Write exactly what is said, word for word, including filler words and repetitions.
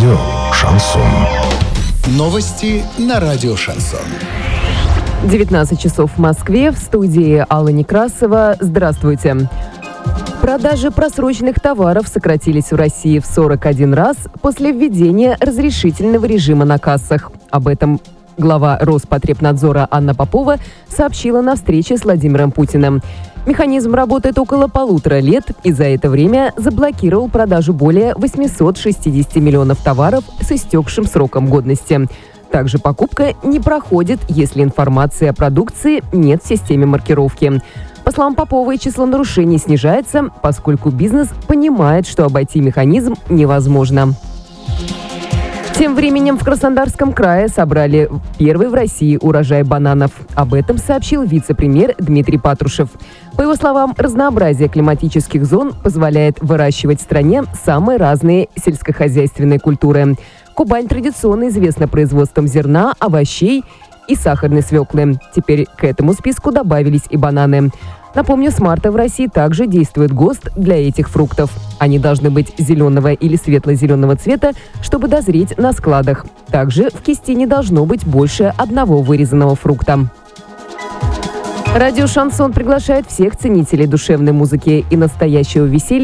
Радио «Шансон». Новости на радио «Шансон». девятнадцать часов в Москве. В студии Алла Некрасова. Здравствуйте. Продажи просроченных товаров сократились в России в сорок один раз после введения разрешительного режима на кассах. Об этом глава Роспотребнадзора Анна Попова сообщила на встрече с Владимиром Путиным. Механизм работает около полутора лет и за это время заблокировал продажу более восемьсот шестьдесят миллионов товаров с истекшим сроком годности. Также покупка не проходит, если информации о продукции нет в системе маркировки. По словам Поповой, число нарушений снижается, поскольку бизнес понимает, что обойти механизм невозможно. Тем временем в Краснодарском крае собрали первый в России урожай бананов. Об этом сообщил вице-премьер Дмитрий Патрушев. По его словам, разнообразие климатических зон позволяет выращивать в стране самые разные сельскохозяйственные культуры. Кубань традиционно известна производством зерна, овощей и сахарной свеклы. Теперь к этому списку добавились и бананы. Напомню, с марта в России также действует ГОСТ для этих фруктов. Они должны быть зеленого или светло-зеленого цвета, чтобы дозреть на складах. Также в кисти не должно быть больше одного вырезанного фрукта. Радио «Шансон» приглашает всех ценителей душевной музыки и настоящего веселья